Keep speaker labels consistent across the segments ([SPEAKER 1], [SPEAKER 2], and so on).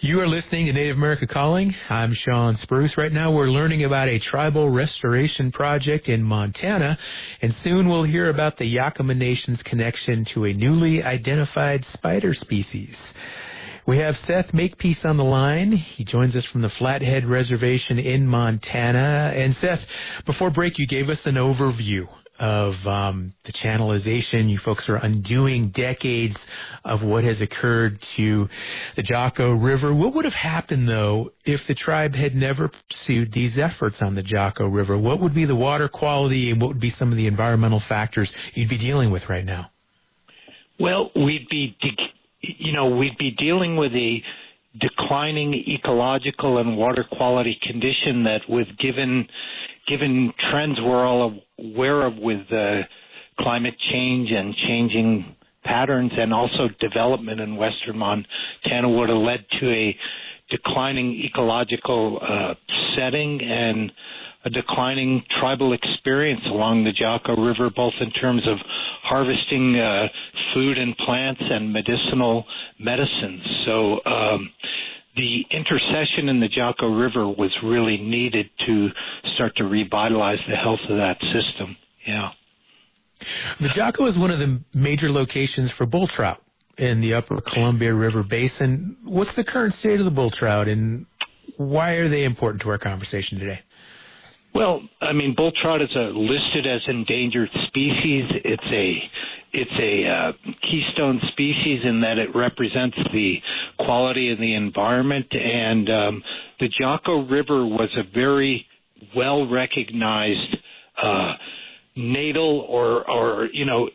[SPEAKER 1] You are listening to Native America Calling. I'm Sean Spruce. Right now we're learning about a tribal restoration project in Montana, and soon we'll hear about the Yakama Nation's connection to a newly identified spider species. We have Seth Makepeace on the line. He joins us from the Flathead Reservation in Montana. And Seth, before break, you gave us an overview of the channelization. You folks are undoing decades of what has occurred to the Jocko River. What would have happened, though, if the tribe had never pursued these efforts on the Jocko River? What would be the water quality, and what would be some of the environmental factors you'd be dealing with right now?
[SPEAKER 2] Well, we'd be dealing with a declining ecological and water quality condition that, with given trends we're all aware of with climate change and changing patterns, and also development in western Montana, would have led to a declining ecological setting and a declining tribal experience along the Jocko River, both in terms of harvesting food and plants and medicinal medicines. So the intercession in the Jocko River was really needed to start to revitalize the health of that system. Yeah.
[SPEAKER 1] The Jocko is one of the major locations for bull trout in the upper Columbia River Basin. What's the current state of the bull trout, and why are they important to our conversation today?
[SPEAKER 2] Well, I mean, bull trout is listed as endangered species. It's a keystone species in that it represents the quality of the environment, and the Jocko River was a very well recognized natal or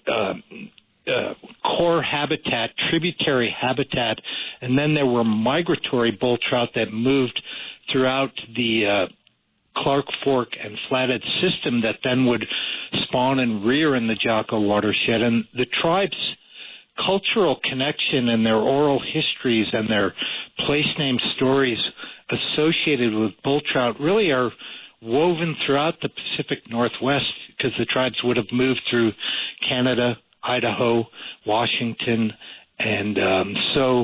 [SPEAKER 2] core habitat, tributary habitat, and then there were migratory bull trout that moved throughout the Clark Fork and Flathead system that then would spawn and rear in the Jocko watershed. And the tribe's cultural connection and their oral histories and their place name stories associated with bull trout really are woven throughout the Pacific Northwest, because the tribes would have moved through Canada, Idaho, Washington, and so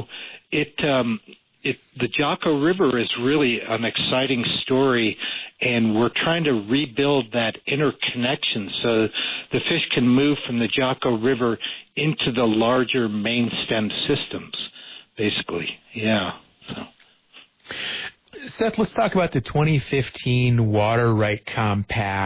[SPEAKER 2] the Jocko River is really an exciting story, and we're trying to rebuild that interconnection so the fish can move from the Jocko River into the larger main stem systems, basically. Yeah. So.
[SPEAKER 1] Seth, let's talk about the 2015 Water Right Compact.